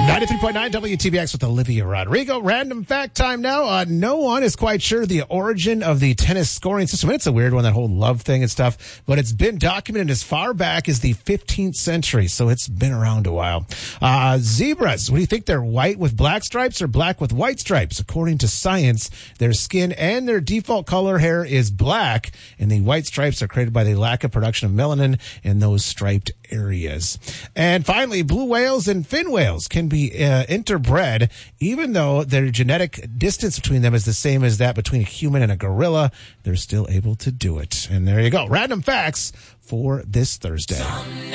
93.9 WTBX with Olivia Rodrigo. Random fact time now. No one is quite sure the origin of the tennis scoring system. It's a weird one, that whole love thing and stuff, but it's been documented as far back as the 15th century, so it's been around a while. Zebras, what do you think? They're white with black stripes or black with white stripes? According to science, their skin and their default color hair is black, and the white stripes are created by the lack of production of melanin in those striped areas. And finally, blue whales and fin whales can be interbred, even though their genetic distance between them is the same as that between a human and a gorilla. They're still able to do it. And there you go. Random facts for this Thursday.